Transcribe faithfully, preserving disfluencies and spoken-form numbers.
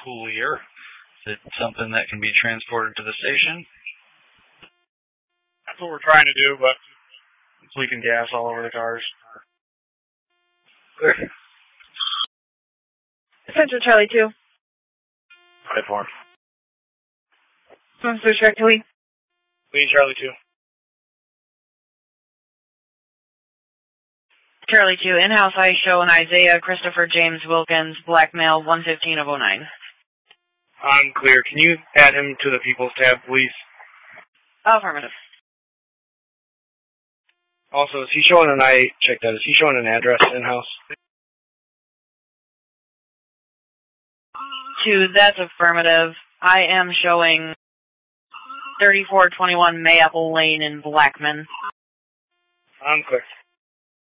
coolier. Is it something that can be transported to the station? That's what we're trying to do, but it's leaking gas all over the cars. Clear. Central Charlie two. Right for him. Swim search back to Lee. Lee, Charlie two. Charlie two, in-house I show an Isaiah Christopher James Wilkins, black male, one fifteen of oh nine. I'm clear. Can you add him to the People's tab, please? Affirmative. Also, is he showing an, I check that, is he showing an address in-house? Two, that's affirmative. I am showing thirty-four twenty-one Mayapple Lane in Blackman. I'm clear.